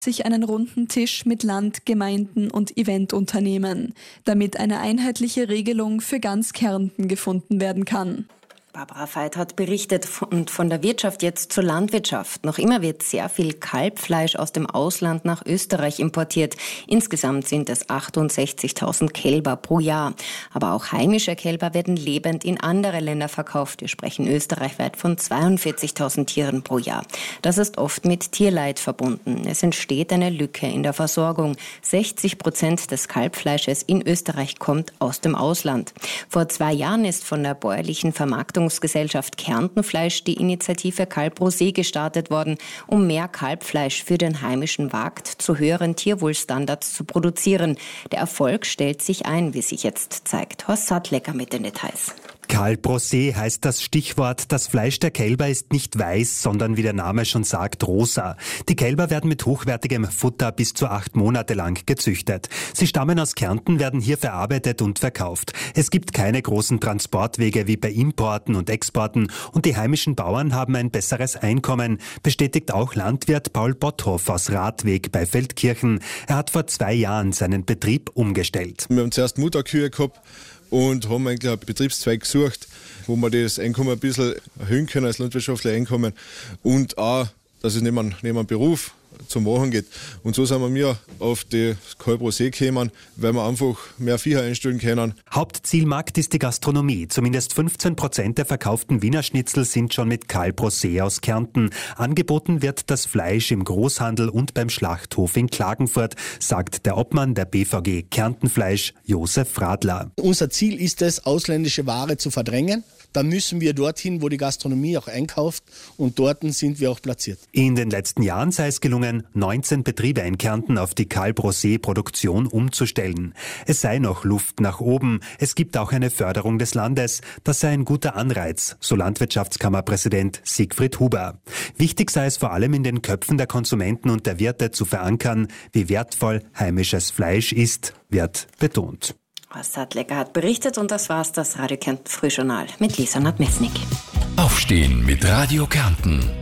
sich einen runden Tisch mit Land, Gemeinden und Eventunternehmen, damit eine einheitliche Regelung für ganz Kärnten gefunden werden kann. Barbara Veit hat berichtet und von der Wirtschaft jetzt zur Landwirtschaft. Noch immer wird sehr viel Kalbfleisch aus dem Ausland nach Österreich importiert. Insgesamt sind es 68.000 Kälber pro Jahr. Aber auch heimische Kälber werden lebend in andere Länder verkauft. Wir sprechen österreichweit von 42.000 Tieren pro Jahr. Das ist oft mit Tierleid verbunden. Es entsteht eine Lücke in der Versorgung. 60% des Kalbfleisches in Österreich kommt aus dem Ausland. Vor 2 Jahren ist von der bäuerlichen Vermarktungsgesellschaft Kärntenfleisch die Initiative Kalb Rosé gestartet worden, um mehr Kalbfleisch für den heimischen Markt zu höheren Tierwohlstandards zu produzieren. Der Erfolg stellt sich ein, wie sich jetzt zeigt. Horst Sattlecker mit den Details. Kalb Rosé heißt das Stichwort. Das Fleisch der Kälber ist nicht weiß, sondern wie der Name schon sagt, rosa. Die Kälber werden mit hochwertigem Futter bis zu 8 Monate lang gezüchtet. Sie stammen aus Kärnten, werden hier verarbeitet und verkauft. Es gibt keine großen Transportwege wie bei Importen und Exporten und die heimischen Bauern haben ein besseres Einkommen, bestätigt auch Landwirt Paul Botthoff aus Radweg bei Feldkirchen. Er hat vor 2 Jahren seinen Betrieb umgestellt. Wir haben zuerst Mutterkühe gehabt und haben eigentlich einen Betriebszweig gesucht, wo wir das Einkommen ein bisschen erhöhen können, als landwirtschaftliches Einkommen und auch, dass es neben einem Beruf zum Machen geht. Und so sind wir auf die Kalb Rosé gekommen, weil wir einfach mehr Viecher einstellen können. Hauptzielmarkt ist die Gastronomie. Zumindest 15% der verkauften Wiener Schnitzel sind schon mit Kalb Rosé aus Kärnten. Angeboten wird das Fleisch im Großhandel und beim Schlachthof in Klagenfurt, sagt der Obmann der BVG Kärntenfleisch, Josef Radler. Unser Ziel ist es, ausländische Ware zu verdrängen. Dann müssen wir dorthin, wo die Gastronomie auch einkauft, und dort sind wir auch platziert. In den letzten Jahren sei es gelungen, 19 Betriebe in Kärnten auf die Kalb Rosé-Produktion umzustellen. Es sei noch Luft nach oben. Es gibt auch eine Förderung des Landes. Das sei ein guter Anreiz, so Landwirtschaftskammerpräsident Siegfried Huber. Wichtig sei es vor allem in den Köpfen der Konsumenten und der Wirte zu verankern, wie wertvoll heimisches Fleisch ist, wird betont. Horst Sattlecker hat berichtet und das war's, das Radio Kärnten Frühjournal mit Lisa Nadmesnik. Aufstehen mit Radio Kärnten.